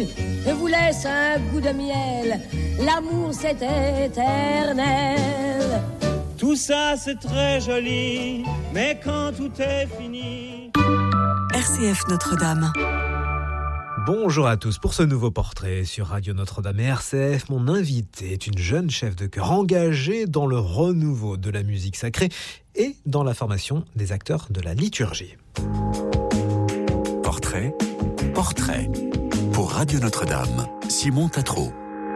tue et vous laisse un goût de miel. L'amour c'est éternel. Tout ça c'est très joli, mais quand tout est fini... RCF Notre-Dame. Bonjour à tous pour ce nouveau portrait sur Radio Notre-Dame et RCF. Mon invité est une jeune chef de chœur engagée dans le renouveau de la musique sacrée et dans la formation des acteurs de la liturgie. Portrait pour Radio Notre-Dame, Simon Tatreau.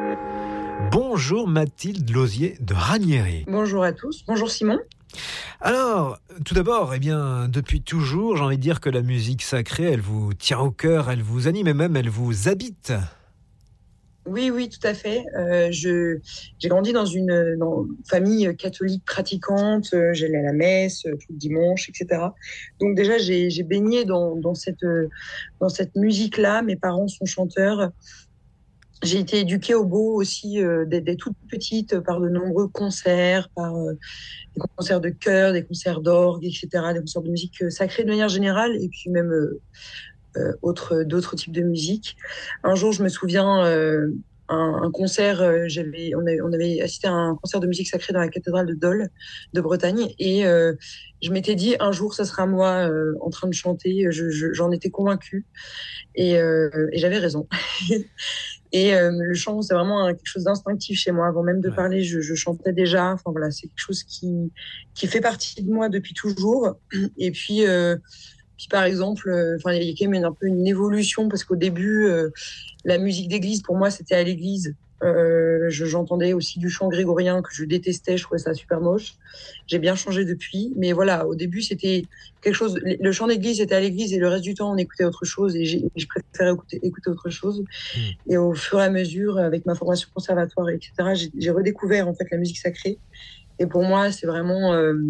Bonjour Mathilde Lausier de Ranieri. Bonjour à tous, bonjour Simon. Alors, tout d'abord, depuis toujours, j'ai envie de dire que la musique sacrée, elle vous tient au cœur, elle vous anime et même elle vous habite. Oui, tout à fait. J'ai grandi dans une famille catholique pratiquante. J'allais à la messe tout le dimanche, etc. Donc déjà, j'ai baigné dans cette musique-là. Mes parents sont chanteurs. J'ai été éduquée au beau aussi dès toute petite par de nombreux concerts, par des concerts de chœur, des concerts d'orgue, etc., des concerts de musique sacrée de manière générale, et puis même d'autres types de musique. Un jour, je me souviens, un concert, on avait assisté à un concert de musique sacrée dans la cathédrale de Dole, de Bretagne, et je m'étais dit, un jour, ça sera moi en train de chanter. J'en étais convaincue, et j'avais raison. Et le chant, c'est vraiment quelque chose d'instinctif chez moi. Avant même de parler, je chantais déjà. Enfin voilà, c'est quelque chose qui fait partie de moi depuis toujours. Et puis par exemple, il y a quand même un peu une évolution, parce qu'au début, la musique d'église, pour moi, c'était à l'église. J'entendais aussi du chant grégorien que je détestais, je trouvais ça super moche. J'ai bien changé depuis, mais voilà, au début c'était quelque chose. Le chant d'église était à l'église et le reste du temps on écoutait autre chose, et je préférais écouter autre chose. Et au fur et à mesure, avec ma formation conservatoire, etc., j'ai redécouvert en fait la musique sacrée. Et pour moi, c'est vraiment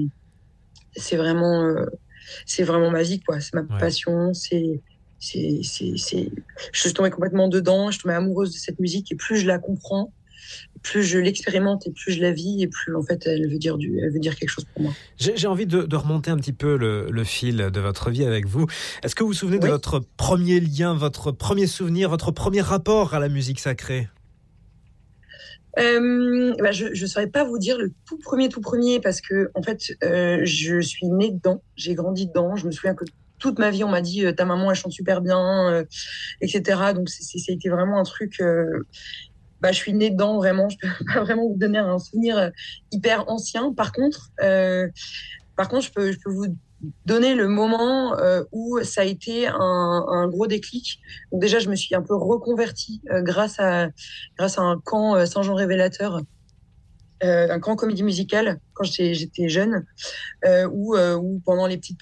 ma vie, quoi. C'est ma passion. Je suis tombée complètement dedans, je suis tombée amoureuse de cette musique, et plus je la comprends, plus je l'expérimente, et plus je la vis, et plus en fait elle veut dire quelque chose pour moi. J'ai envie de remonter un petit peu le fil de votre vie avec vous. Est-ce que vous vous souvenez de votre premier lien, votre premier souvenir, votre premier rapport à la musique sacrée ? Je saurais pas vous dire le tout premier, parce que en fait je suis née dedans, j'ai grandi dedans. Je me souviens que toute ma vie on m'a dit ta maman elle chante super bien, etc. Donc ça a été vraiment un truc. Je suis née dedans, vraiment. Je peux pas vraiment vous donner un souvenir hyper ancien. Par contre, je peux vous donner le moment où ça a été un gros déclic. Donc déjà, je me suis un peu reconvertie grâce à un camp Saint-Jean Révélateur, un camp comédie musicale quand j'étais jeune, où pendant les petites